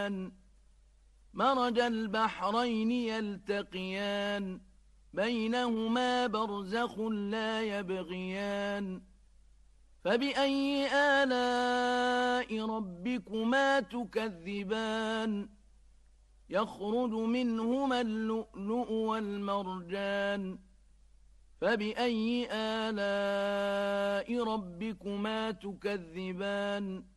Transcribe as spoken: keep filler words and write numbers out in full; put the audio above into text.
الرحمن مرج البحرين يلتقيان بينهما برزخ لا يبغيان فبأي آلاء ربكما تكذبان يخرج منهما اللؤلؤ والمرجان فبأي آلاء ربكما تكذبان